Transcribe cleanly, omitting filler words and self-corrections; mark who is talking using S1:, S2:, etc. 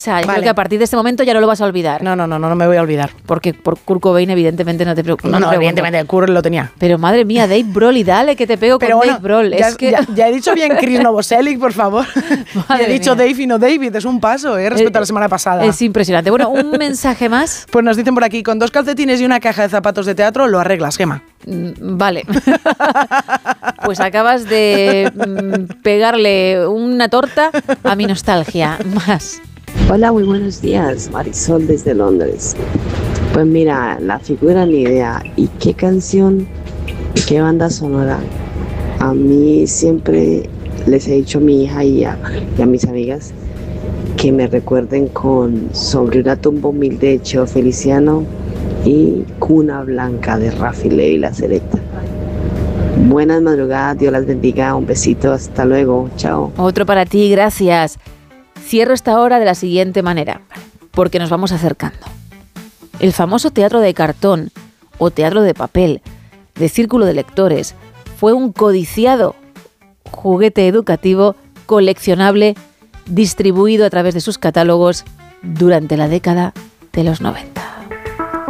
S1: sea, yo creo que a partir de este momento ya no lo vas a olvidar.
S2: No me voy a olvidar.
S1: Porque por Kurt Cobain evidentemente no te preocupes.
S2: No, evidentemente, Kurt lo tenía.
S1: Pero madre mía, Dave Grohl, y dale que te pego con Dave Grohl.
S2: Ya he dicho bien Chris Novoselic, por favor. Ya he dicho Dave y no David, es un paso, respecto a la semana pasada.
S1: Es impresionante. Bueno, un mensaje más.
S2: Pues nos dicen por aquí, con 2 calcetines y una caja de zapatos de teatro lo arreglas, Gema.
S1: Vale. Pues acabas de pegarle una torta a mi nostalgia. Más.
S3: Hola, muy buenos días, Marisol desde Londres. Pues mira, la figura ni idea. ¿Y qué canción, qué banda sonora? A mí siempre les he dicho a mi hija y a mis amigas que me recuerden con Sobre una tumba humilde de Cheo Feliciano y Cuna Blanca de Rafi Levi La Selecta. Buenas madrugadas, Dios las bendiga, un besito, hasta luego, chao.
S1: Otro para ti, gracias. Cierro esta hora de la siguiente manera, porque nos vamos acercando. El famoso teatro de cartón o teatro de papel, de círculo de lectores, fue un codiciado juguete educativo coleccionable distribuido a través de sus catálogos durante la década de los 90.